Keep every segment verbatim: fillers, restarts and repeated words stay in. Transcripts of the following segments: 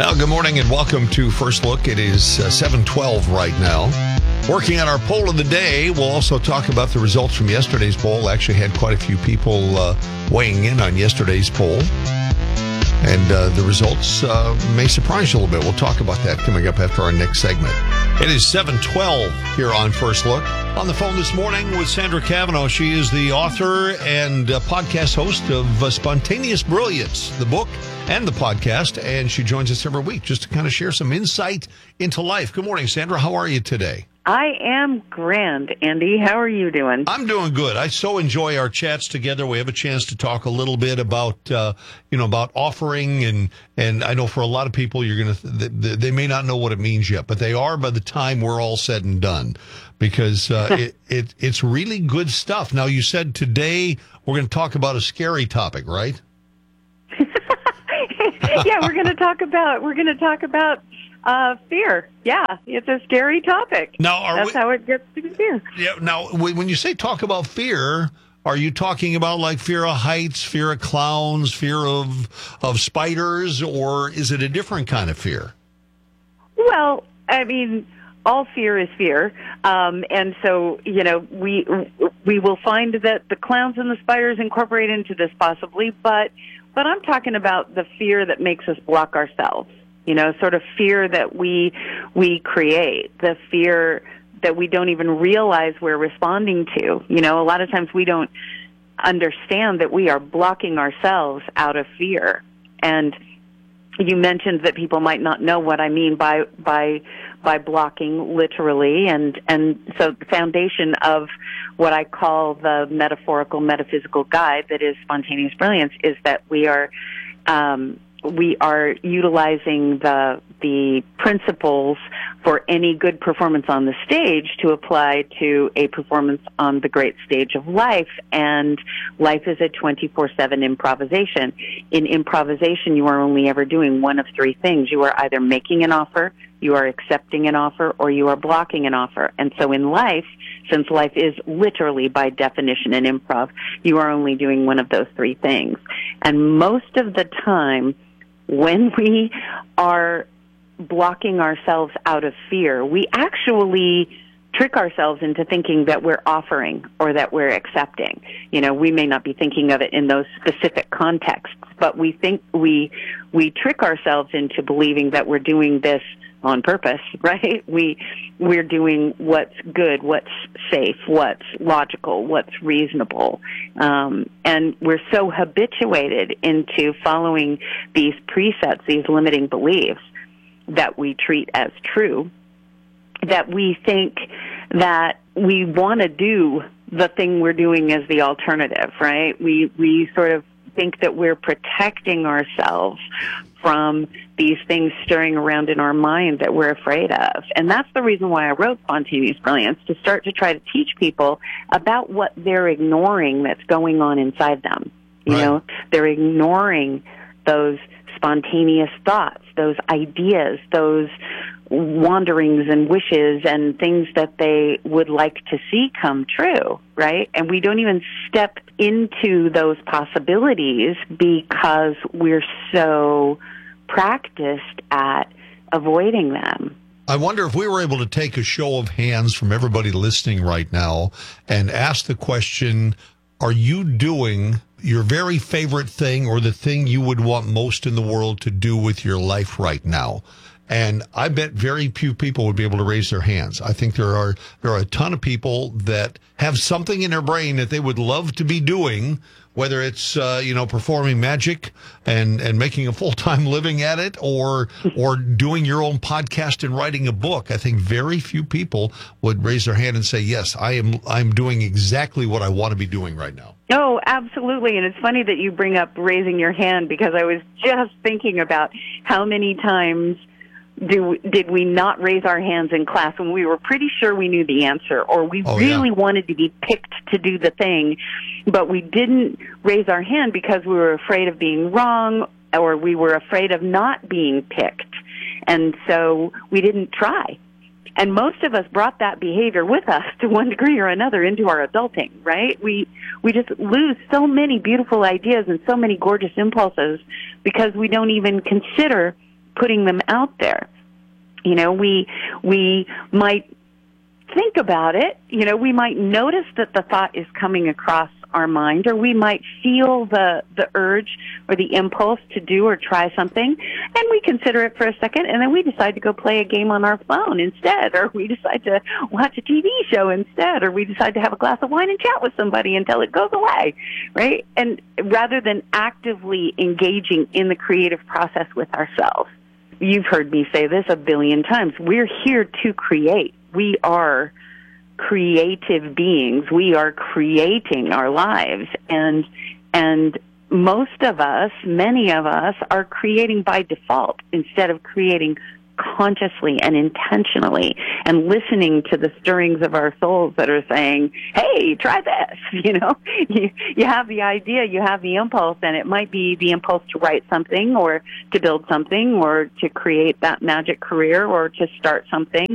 Well, good morning and welcome to First Look. It is uh, seven twelve right now. Working on our poll of the day, we'll also talk about the results from yesterday's poll. Actually had quite a few people uh, weighing in on yesterday's poll. And uh, the results uh, may surprise you a little bit. We'll talk about that coming up after our next segment. It is seven twelve here on First Look. On the phone this morning with Sandra Cavanaugh. She is the author and uh, podcast host of uh, Spontaneous Brilliance, the book and the podcast. And she joins us every week just to kind of share some insight into life. Good morning, Sandra. How are you today? I am grand, Andy. How are you doing? I'm doing good. I so enjoy our chats together. We have a chance to talk a little bit about, uh, you know, about offering. And, and I know for a lot of people, you're going to, they, they may not know what it means yet, but they are by the time we're all said and done, because uh, it, it it's really good stuff. Now, you said today we're going to talk about a scary topic, right? yeah, we're going to talk about, we're going to talk about Uh, fear. Yeah, it's a scary topic. Now, are That's we, how it gets to be fear. Yeah. Now, when you say talk about fear, are you talking about like fear of heights, fear of clowns, fear of of spiders, or is it a different kind of fear? Well, I mean, all fear is fear, um, and so you know we we will find that the clowns and the spiders incorporate into this possibly, but but I'm talking about the fear that makes us block ourselves. You know, sort of fear that we we create, the fear that we don't even realize we're responding to. You know, a lot of times we don't understand that we are blocking ourselves out of fear. And you mentioned that people might not know what I mean by by by blocking literally, and and so the foundation of what I call the metaphorical metaphysical guide that is Spontaneous Brilliance is that we are um we are utilizing the the principles for any good performance on the stage to apply to a performance on the great stage of life. And life is a twenty-four seven improvisation. In improvisation, you are only ever doing one of three things. You are either making an offer, you are accepting an offer, or you are blocking an offer. And so in life, since life is literally by definition an improv, you are only doing one of those three things. And most of the time, when we are blocking ourselves out of fear, we actually trick ourselves into thinking that we're offering or that we're accepting. You know, we may not be thinking of it in those specific contexts, but we think we we trick ourselves into believing that we're doing this on purpose, right? We we're doing what's good, what's safe, what's logical, what's reasonable, um, and we're so habituated into following these presets, these limiting beliefs that we treat as true, that we think that we want to do the thing we're doing as the alternative, right? We we sort of think that we're protecting ourselves from these things stirring around in our mind that we're afraid of. And that's the reason why I wrote Spontaneous Brilliance, to start to try to teach people about what they're ignoring that's going on inside them. You Right. know, they're ignoring those spontaneous thoughts, those ideas, those wanderings and wishes and things that they would like to see come true, right? And we don't even step into those possibilities because we're so practiced at avoiding them. I wonder if we were able to take a show of hands from everybody listening right now and ask the question, are you doing your very favorite thing or the thing you would want most in the world to do with your life right now? And I bet very few people would be able to raise their hands. I think there are there are a ton of people that have something in their brain that they would love to be doing, whether it's uh, you know performing magic and, and making a full-time living at it, or or doing your own podcast and writing a book. I think very few people would raise their hand and say, yes, I am I'm doing exactly what I want to be doing right now. Oh, absolutely. And it's funny that you bring up raising your hand, because I was just thinking about how many times Do, did we not raise our hands in class when we were pretty sure we knew the answer, or we oh, really yeah. wanted to be picked to do the thing, but we didn't raise our hand because we were afraid of being wrong, or we were afraid of not being picked, and so we didn't try. And most of us brought that behavior with us to one degree or another into our adulting, right? We we just lose so many beautiful ideas and so many gorgeous impulses because we don't even consider putting them out there. You know, we we might think about it. You know, we might notice that the thought is coming across our mind, or we might feel the the urge or the impulse to do or try something, and we consider it for a second, and then we decide to go play a game on our phone instead, or we decide to watch a T V show instead, or we decide to have a glass of wine and chat with somebody until it goes away, right? And rather than actively engaging in the creative process with ourselves. You've heard me say this a billion times. We're here to create. We are creative beings. We are creating our lives, and and most of us, many of us, are creating by default instead of creating consciously and intentionally and listening to the stirrings of our souls that are saying, hey, try this. You know, you, you have the idea, you have the impulse, and it might be the impulse to write something or to build something or to create that magic career or to start something.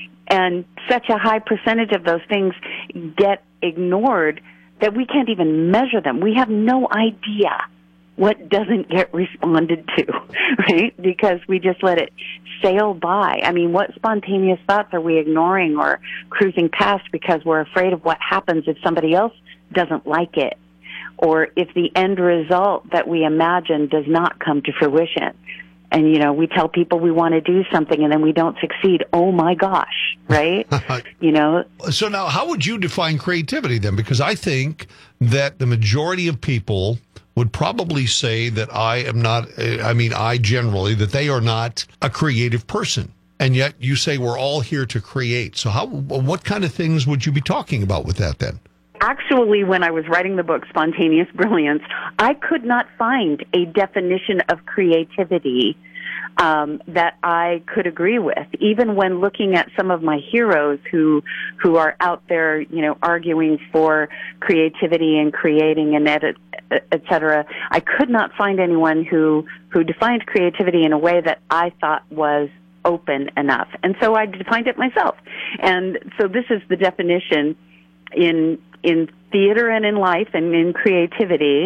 And such a high percentage of those things get ignored that we can't even measure them. We have no idea what doesn't get responded to, right? Because we just let it sail by. I mean, what spontaneous thoughts are we ignoring or cruising past because we're afraid of what happens if somebody else doesn't like it, or if the end result that we imagine does not come to fruition? And, you know, we tell people we want to do something and then we don't succeed. Oh, my gosh, right? You know? So now how would you define creativity then? Because I think that the majority of people would probably say that I am not, I mean, I generally, that they are not a creative person. And yet you say we're all here to create. So how, what kind of things would you be talking about with that then? Actually, when I was writing the book, Spontaneous Brilliance, I could not find a definition of creativity um, that I could agree with. Even when looking at some of my heroes who who are out there, you know, arguing for creativity and creating and edit, et cetera, I could not find anyone who who defined creativity in a way that I thought was open enough. And so I defined it myself. And so this is the definition in in theater and in life and in creativity.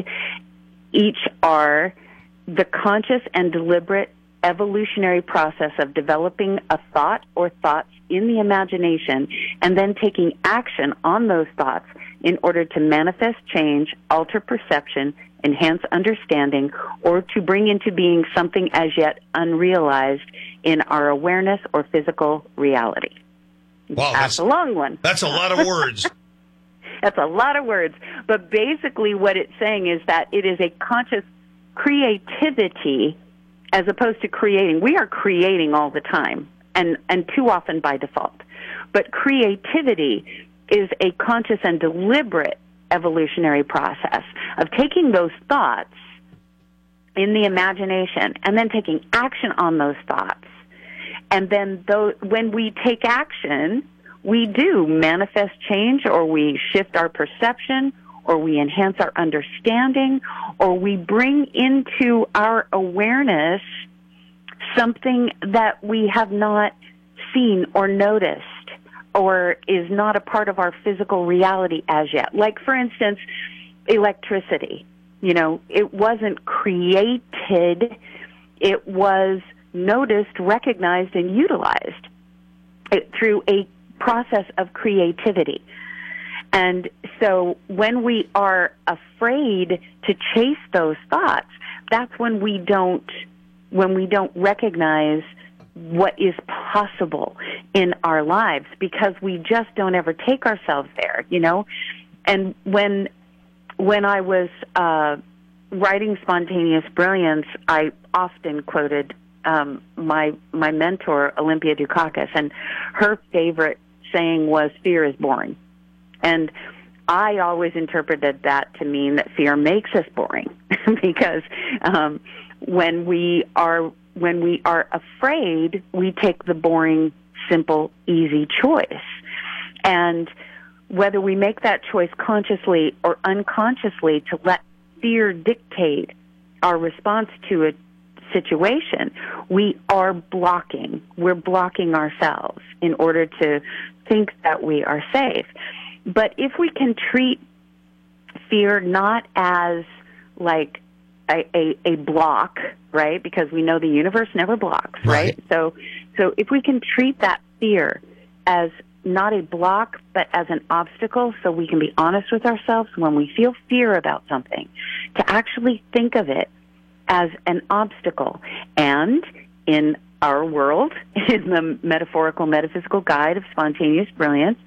Each are the conscious and deliberate evolutionary process of developing a thought or thoughts in the imagination and then taking action on those thoughts in order to manifest change, alter perception, enhance understanding, or to bring into being something as yet unrealized in our awareness or physical reality. Wow, that's, that's a long one. That's a lot of words. That's a lot of words. But basically what it's saying is that it is a conscious creativity as opposed to creating. We are creating all the time, and, and too often by default. But creativity is a conscious and deliberate evolutionary process of taking those thoughts in the imagination and then taking action on those thoughts. And then those, when we take action, we do manifest change, or we shift our perception, or we enhance our understanding, or we bring into our awareness something that we have not seen or noticed, or is not a part of our physical reality as yet. Like, for instance, electricity. You know, it wasn't created. It was noticed, recognized, and utilized it, through a process of creativity. And so when we are afraid to chase those thoughts, that's when we don't, when we don't recognize what is possible in our lives, because we just don't ever take ourselves there, you know? And when, when I was, uh, writing Spontaneous Brilliance, I often quoted, um, my, my mentor, Olympia Dukakis, and her favorite saying was, fear is boring. And I always interpreted that to mean that fear makes us boring, because um, when we are when we are afraid, we take the boring, simple, easy choice. And whether we make that choice consciously or unconsciously to let fear dictate our response to a situation, we are blocking. We're blocking ourselves in order to think that we are safe. But if we can treat fear not as like a, a, a block, right? Because we know the universe never blocks, right? Right. So, so if we can treat that fear as not a block, but as an obstacle, so we can be honest with ourselves when we feel fear about something, to actually think of it as an obstacle. And in our world, in the metaphorical metaphysical guide of spontaneous brilliance,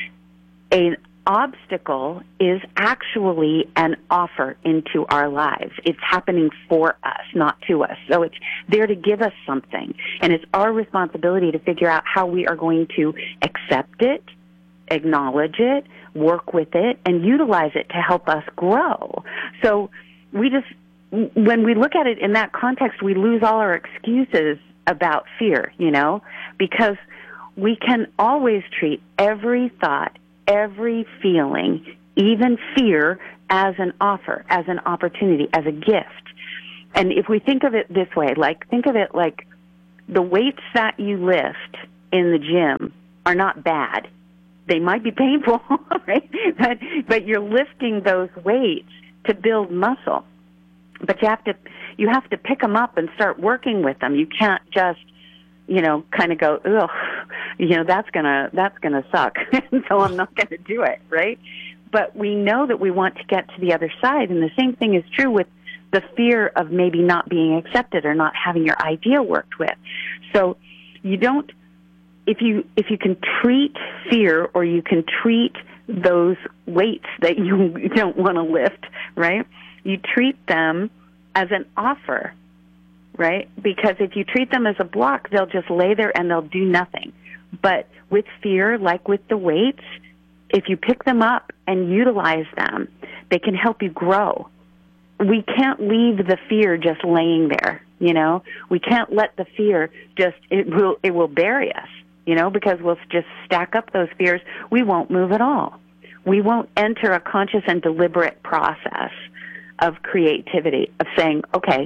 an obstacle is actually an offer into our lives. It's happening for us, not to us. So it's there to give us something. And it's our responsibility to figure out how we are going to accept it, acknowledge it, work with it, and utilize it to help us grow. So we just, when we look at it in that context, we lose all our excuses about fear, you know, because we can always treat every thought, every feeling, even fear, as an offer, as an opportunity, as a gift. And if we think of it this way, like, think of it like the weights that you lift in the gym are not bad. They might be painful, right? But, but you're lifting those weights to build muscle. But you have to, you have to pick them up and start working with them. You can't just, you know, kind of go, ugh, you know, that's gonna that's gonna suck, so I'm not gonna do it, right? But we know that we want to get to the other side, and the same thing is true with the fear of maybe not being accepted or not having your idea worked with. So you don't, if you if you can treat fear, or you can treat those weights that you don't want to lift, right? You treat them as an offer. Right? Because if you treat them as a block, they'll just lay there and they'll do nothing. But with fear, like with the weights, if you pick them up and utilize them, they can help you grow. We can't leave the fear just laying there, you know? We can't let the fear just, it will, it will bury us, you know, because we'll just stack up those fears. We won't move at all. We won't enter a conscious and deliberate process of creativity, of saying, okay,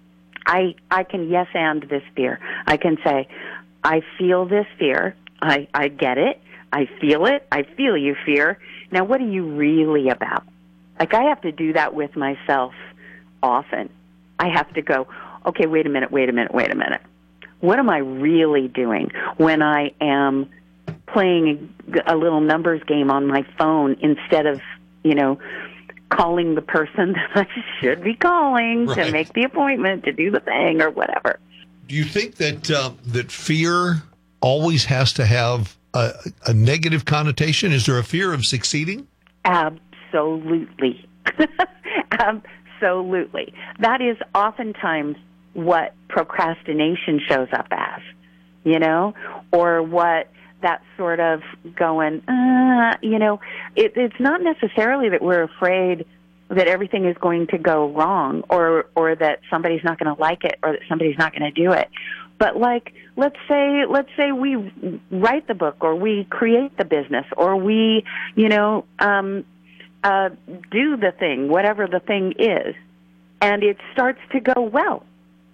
I, I can yes and this fear. I can say, I feel this fear. I, I get it. I feel it. I feel you, fear. Now, what are you really about? Like, I have to do that with myself often. I have to go, okay, wait a minute, wait a minute, wait a minute. What am I really doing when I am playing a, a little numbers game on my phone instead of, you know, calling the person that I should be calling right. to make the appointment, to do the thing, or whatever. Do you think that uh, that fear always has to have a, a negative connotation? Is there a fear of succeeding? Absolutely. Absolutely. That is oftentimes what procrastination shows up as, you know, or what that sort of going, uh, you know, it, it's not necessarily that we're afraid that everything is going to go wrong, or or that somebody's not going to like it, or that somebody's not going to do it. But like, let's say, let's say we write the book, or we create the business, or we, you know, um, uh, do the thing, whatever the thing is, and it starts to go well.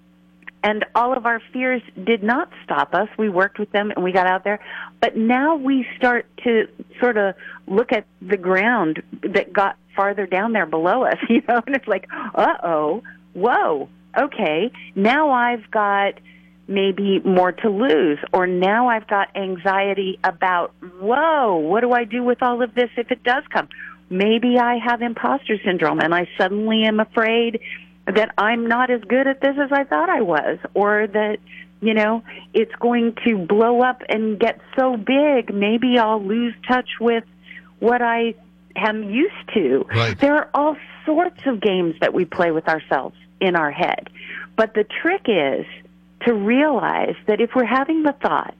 And all of our fears did not stop us. We worked with them and we got out there. But now we start to sort of look at the ground that got farther down there below us, you know, and it's like, uh-oh, whoa, okay, now I've got maybe more to lose, or now I've got anxiety about, whoa, what do I do with all of this if it does come? Maybe I have imposter syndrome and I suddenly am afraid that I'm not as good at this as I thought I was, or that, you know, it's going to blow up and get so big, maybe I'll lose touch with what I am used to. Right. There are all sorts of games that we play with ourselves in our head. But the trick is to realize that if we're having the thought,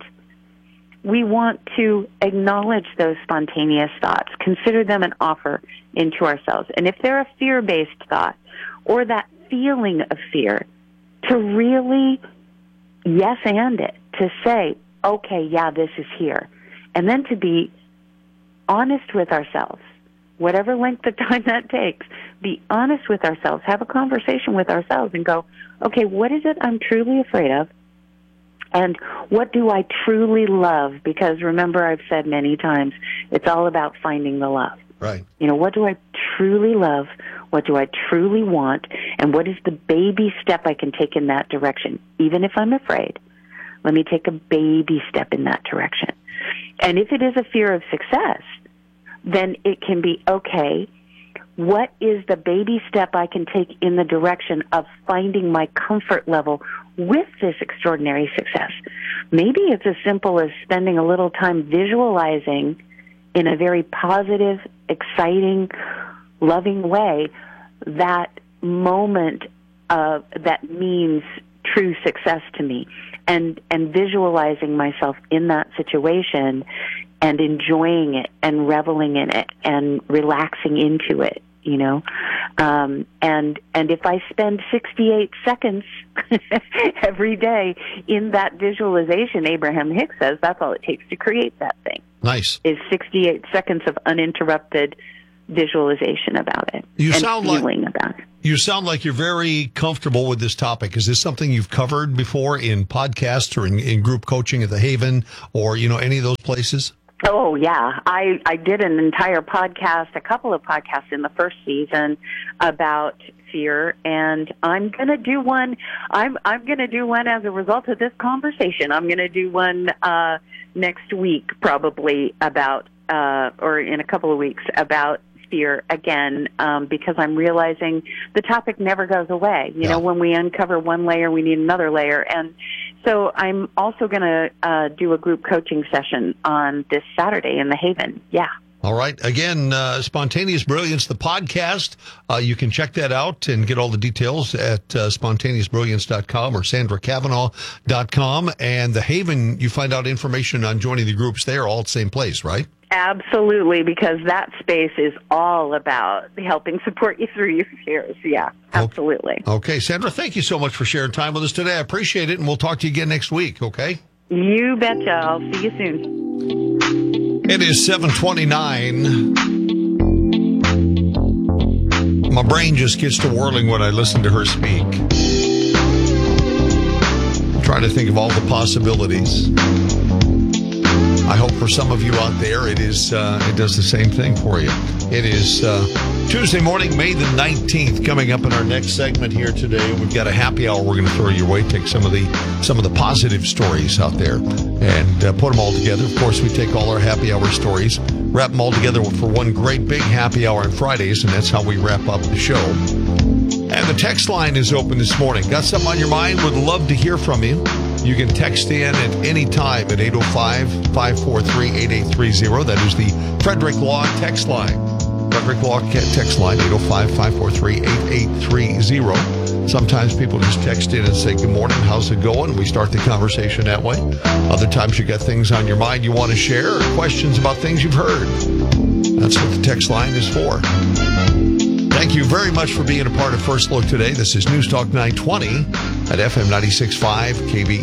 we want to acknowledge those spontaneous thoughts, consider them an offer into ourselves. And if they're a fear-based thought, or that feeling of fear, to really yes and it, to say, okay, yeah, this is here. And then to be honest with ourselves, whatever length of time that takes, be honest with ourselves, have a conversation with ourselves and go, okay, what is it I'm truly afraid of? And what do I truly love? Because remember, I've said many times, it's all about finding the love. Right. You know, what do I truly love? What do I truly want? And what is the baby step I can take in that direction? Even if I'm afraid, let me take a baby step in that direction. And if it is a fear of success, then it can be, okay, what is the baby step I can take in the direction of finding my comfort level with this extraordinary success? Maybe it's as simple as spending a little time visualizing in a very positive, exciting, loving way that moment uh, that means true success to me, and and visualizing myself in that situation and enjoying it and reveling in it and relaxing into it, you know. Um, and and if I spend sixty-eight seconds every day in that visualization, Abraham Hicks says that's all it takes to create that thing. Nice. Is sixty-eight seconds of uninterrupted visualization about it you and sound feeling like, about it. You sound like you're very comfortable with this topic. Is this something you've covered before in podcasts or in, in group coaching at the Haven or, you know, any of those places? Oh, yeah. I, I did an entire podcast, a couple of podcasts in the first season about fear, and I'm going to do one. I'm, I'm going to do one as a result of this conversation. I'm going to do one uh, next week, probably about, uh, or in a couple of weeks, about fear again, um, because I'm realizing the topic never goes away. You yeah. know, when we uncover one layer, we need another layer. And so I'm also going to uh, do a group coaching session on this Saturday in the Haven. Yeah. All right. Again, uh, Spontaneous Brilliance, the podcast. Uh, you can check that out and get all the details at uh, spontaneous brilliance dot com or sandra cavanaugh dot com. And the Haven, you find out information on joining the groups there, all at the same place, right? Absolutely, because that space is all about helping support you through your fears. Yeah, absolutely. Okay. okay, Sandra, thank you so much for sharing time with us today. I appreciate it, and we'll talk to you again next week, okay? You betcha. I'll see you soon. It is seven twenty-nine. My brain just gets to whirling when I listen to her speak. I'm trying to think of all the possibilities. I hope for some of you out there, it is uh, it does the same thing for you. It is uh, Tuesday morning, May the nineteenth. Coming up in our next segment here today, we've got a happy hour we're going to throw your way. Take some of the some of the positive stories out there and uh, put them all together. Of course, we take all our happy hour stories, wrap them all together for one great big happy hour on Fridays, and that's how we wrap up the show. And the text line is open this morning. Got something on your mind? Would love to hear from you. You can text in at any time at eight oh five, five four three, eight eight three oh. That is the Frederick Law text line. Frederick Law text line, eight oh five, five four three, eight eight three oh. Sometimes people just text in and say, good morning, how's it going? We start the conversation that way. Other times you got things on your mind you want to share or questions about things you've heard. That's what the text line is for. Thank you very much for being a part of First Look today. This is News Talk nine twenty at F M ninety-six point five K B E.